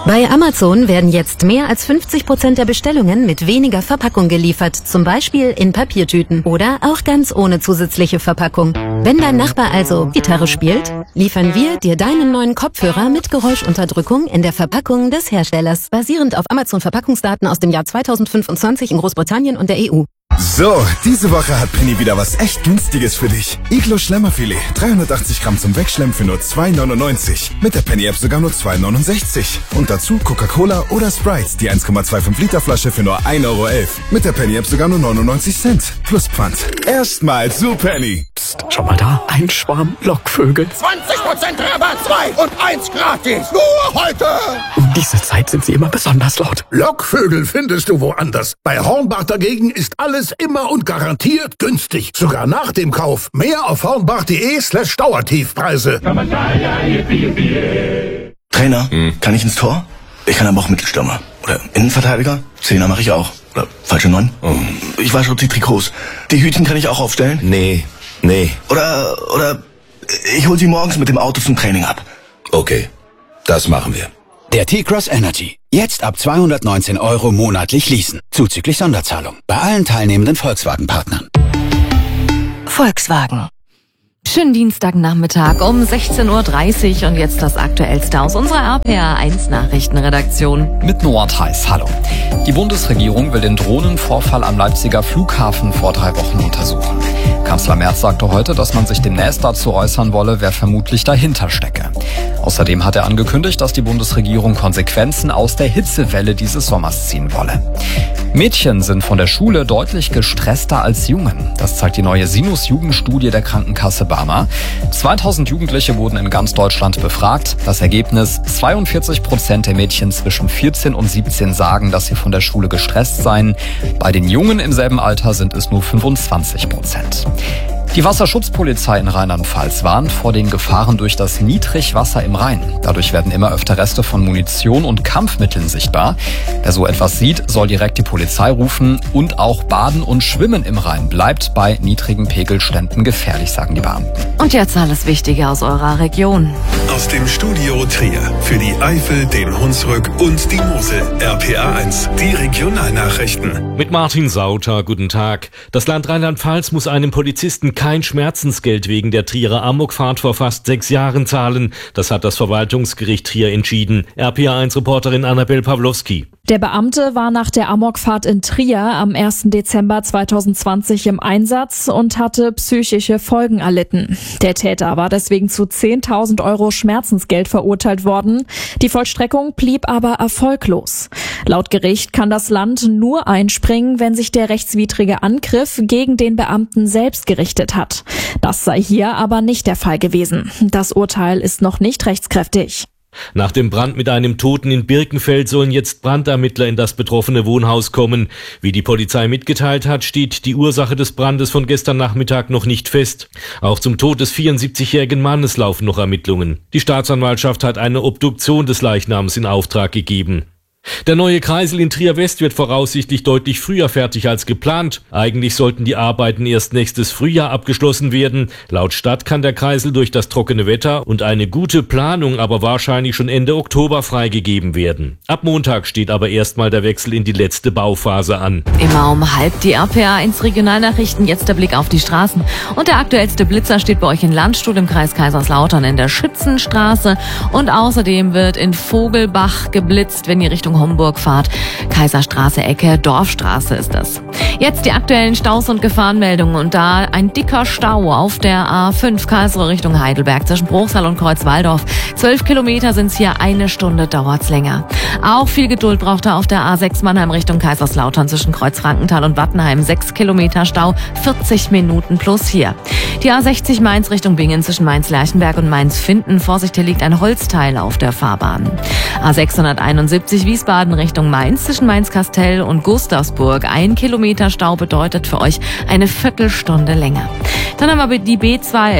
Bei Amazon werden jetzt mehr als 50% der Bestellungen mit weniger Verpackung geliefert, zum Beispiel in Papiertüten oder auch ganz ohne zusätzliche Verpackung. Wenn dein Nachbar also Gitarre spielt, liefern wir dir deinen neuen Kopfhörer mit Geräuschunterdrückung in der Verpackung des Herstellers, basierend auf Amazon-Verpackungsdaten aus dem Jahr 2025 in Großbritannien und der EU. So, diese Woche hat Penny wieder was echt Günstiges für dich. Iglo Schlemmerfilet, 380 Gramm zum Wegschlemmen für nur 2,99. Mit der Penny-App sogar nur 2,69. Und dazu Coca-Cola oder Sprite, die 1,25 Liter Flasche für nur 1,11 Euro. Mit der Penny-App sogar nur 99 Cent. Plus Pfand. Erstmal zu Penny. Psst, schau mal da, ein Schwarm Lockvögel. 20% Rabatt, 2 und 1 gratis. Nur heute. Um diese Zeit sind sie immer besonders laut. Lockvögel findest du woanders. Bei Hornbach dagegen ist alles immer und garantiert günstig. Sogar nach dem Kauf. Mehr auf hornbach.de/Dauertiefpreise. Trainer, kann ich ins Tor? Ich kann aber auch Mittelstürmer. Oder Innenverteidiger? Zehner mache ich auch. Oder falsche 9? Ich wasche die Trikots. Die Hütchen kann ich auch aufstellen? Nee. Oder ich hol sie morgens mit dem Auto zum Training ab. Okay, das machen wir. Der T-Cross Energy. Jetzt ab 219 € monatlich leasen. Zuzüglich Sonderzahlung. Bei allen teilnehmenden Volkswagen-Partnern. Volkswagen. Schönen Dienstagnachmittag um 16:30 Uhr und jetzt das Aktuellste aus unserer RPA1 Nachrichtenredaktion. Mit Noah Theis, hallo. Die Bundesregierung will den Drohnenvorfall am Leipziger Flughafen vor 3 Wochen untersuchen. Kanzler Merz sagte heute, dass man sich demnächst dazu äußern wolle, wer vermutlich dahinter stecke. Außerdem hat er angekündigt, dass die Bundesregierung Konsequenzen aus der Hitzewelle dieses Sommers ziehen wolle. Mädchen sind von der Schule deutlich gestresster als Jungen. Das zeigt die neue Sinus-Jugendstudie der Krankenkasse Barmer. 2000 Jugendliche wurden in ganz Deutschland befragt. Das Ergebnis: 42% der Mädchen zwischen 14 und 17 sagen, dass sie von der Schule gestresst seien. Bei den Jungen im selben Alter sind es nur 25%. Die Wasserschutzpolizei in Rheinland-Pfalz warnt vor den Gefahren durch das Niedrigwasser im Rhein. Dadurch werden immer öfter Reste von Munition und Kampfmitteln sichtbar. Wer so etwas sieht, soll direkt die Polizei rufen. Und auch Baden und Schwimmen im Rhein bleibt bei niedrigen Pegelständen gefährlich, sagen die Beamten. Und jetzt alles Wichtige aus eurer Region. Aus dem Studio Trier für die Eifel, den Hunsrück und die Mosel. RPA1, die Regionalnachrichten. Mit Martin Sauter, guten Tag. Das Land Rheinland-Pfalz muss einem Polizisten kein Schmerzensgeld wegen der Trierer Amokfahrt vor fast 6 Jahren zahlen. Das hat das Verwaltungsgericht Trier entschieden. RPA1-Reporterin Annabel Pawlowski. Der Beamte war nach der Amokfahrt in Trier am 1. Dezember 2020 im Einsatz und hatte psychische Folgen erlitten. Der Täter war deswegen zu 10.000 € Schmerzensgeld verurteilt worden. Die Vollstreckung blieb aber erfolglos. Laut Gericht kann das Land nur einspringen, wenn sich der rechtswidrige Angriff gegen den Beamten selbst gerichtet hat. Das sei hier aber nicht der Fall gewesen. Das Urteil ist noch nicht rechtskräftig. Nach dem Brand mit einem Toten in Birkenfeld sollen jetzt Brandermittler in das betroffene Wohnhaus kommen. Wie die Polizei mitgeteilt hat, steht die Ursache des Brandes von gestern Nachmittag noch nicht fest. Auch zum Tod des 74-jährigen Mannes laufen noch Ermittlungen. Die Staatsanwaltschaft hat eine Obduktion des Leichnams in Auftrag gegeben. Der neue Kreisel in Trier-West wird voraussichtlich deutlich früher fertig als geplant. Eigentlich sollten die Arbeiten erst nächstes Frühjahr abgeschlossen werden. Laut Stadt kann der Kreisel durch das trockene Wetter und eine gute Planung aber wahrscheinlich schon Ende Oktober freigegeben werden. Ab Montag steht aber erstmal der Wechsel in die letzte Bauphase an. Immer um 12:30 die RPA1 Regionalnachrichten. Jetzt der Blick auf die Straßen. Und der aktuellste Blitzer steht bei euch in Landstuhl im Kreis Kaiserslautern in der Schützenstraße. Und außerdem wird in Vogelbach geblitzt, wenn ihr Richtung Homburg fahrt. Kaiserstraße Ecke, Dorfstraße ist das. Jetzt die aktuellen Staus und Gefahrenmeldungen. Und da ein dicker Stau auf der A5 Karlsruhe Richtung Heidelberg zwischen Bruchsal und Kreuzwaldorf. 12 Kilometer sind's hier, 1 Stunde dauert's länger. Auch viel Geduld braucht er auf der A6 Mannheim Richtung Kaiserslautern zwischen Kreuzfrankenthal und Wattenheim. 6 Kilometer Stau, 40 Minuten plus hier. Die A60 Mainz Richtung Bingen zwischen Mainz-Lerchenberg und Mainz-Finden. Vorsicht, hier liegt ein Holzteil auf der Fahrbahn. A671 Wiesbaden Richtung Mainz zwischen Mainz-Kastell und Gustavsburg. 1 Kilometer Kilometer Stau bedeutet für euch eine Viertelstunde länger. Dann haben wir die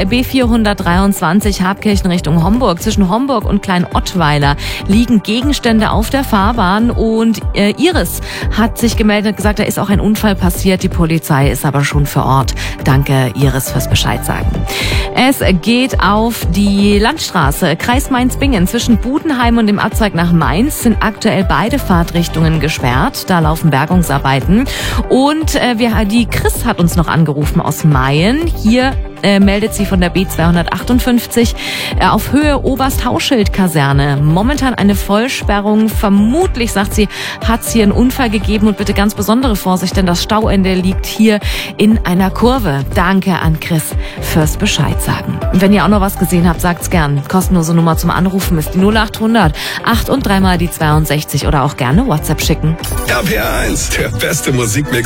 B423 Habkirchen Richtung Homburg. Zwischen Homburg und Klein-Ottweiler liegen Gegenstände auf der Fahrbahn und Iris hat sich gemeldet und gesagt, da ist auch ein Unfall passiert. Die Polizei ist aber schon vor Ort. Danke, Iris, fürs Bescheid sagen. Es geht auf die Landstraße Kreis Mainz-Bingen. Zwischen Budenheim und dem Abzweig nach Mainz sind aktuell beide Fahrtrichtungen gesperrt. Da laufen Bergungsarbeiten. Und die Chris hat uns noch angerufen aus Mayen. Hier meldet sie von der B258 auf Höhe Obersthauschild-Kaserne. Momentan eine Vollsperrung. Vermutlich, sagt sie, hat es hier einen Unfall gegeben und bitte ganz besondere Vorsicht, denn das Stauende liegt hier in einer Kurve. Danke an Chris fürs Bescheid sagen. Und wenn ihr auch noch was gesehen habt, sagt's gern. Kostenlose Nummer zum Anrufen ist die 0800 8 und 3 mal die 62 oder auch gerne WhatsApp schicken. RPR 1, der beste Musikmix